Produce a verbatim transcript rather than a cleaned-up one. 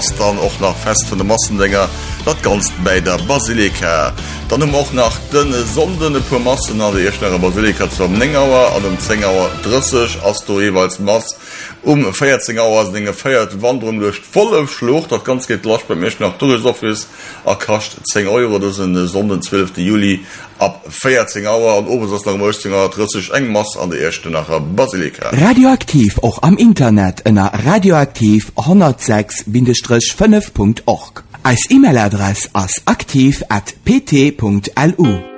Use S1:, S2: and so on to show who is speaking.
S1: ass dann och nach fest vun de Massendinger, dat ganz bei der Basilika. Dann um auch nach dënne sondene pu Massen an der Echner Basilika zum Nengauer an dem Zengauer drisseg ass du jeweils Mass um vierzehn Auer dinge feiert Wanderung lucht volle Schlucht, dat ganz geht lasch beim Mech nach Touristoffice er kascht zehn Euro, das sind sonden zwölften Juli ab vierzehn Auer an Obersass nach Moistinger drisseg eng Mass an der erste nachher Basilika.
S2: Radioaktiv auch am Internet ënner radioaktiv hundertsechs fünf Punkt org. Als E-Mail-Adress as aktiv at p t punkt l u.